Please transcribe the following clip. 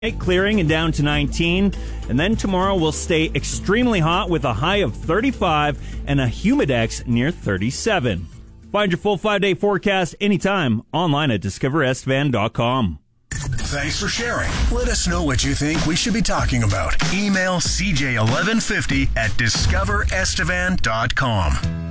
Clearing and down to 19. And then tomorrow will stay extremely hot with a high of 35 and a humidex near 37. Find your full 5-day forecast anytime online at discoverestevan.com. Thanks for sharing. Let us know what you think we should be talking about. Email CJ1150 at discoverestevan.com.